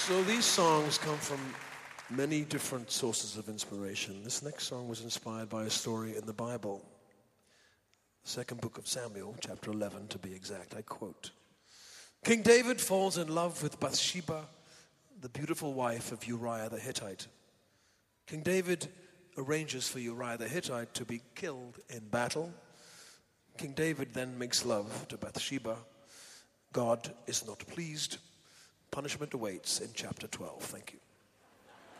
So these songs come from many different sources of inspiration. This next song was inspired by a story in the Bible. The second book of Samuel, chapter 11 to be exact. I quote, King David falls in love with Bathsheba, the beautiful wife of Uriah the Hittite. King David arranges for Uriah the Hittite to be killed in battle. King David then makes love to Bathsheba. God is not pleased. Punishment awaits in chapter 12. Thank you.